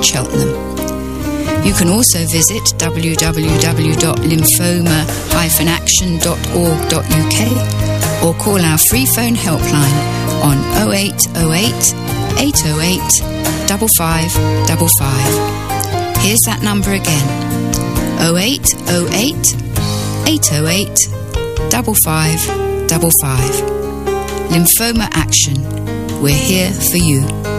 Cheltenham. You can also visit www.lymphoma-action.org.uk or call our free phone helpline on 0808 808 5555. Here's that number again, 0808 808 5555. Lymphoma Action. We're here for you.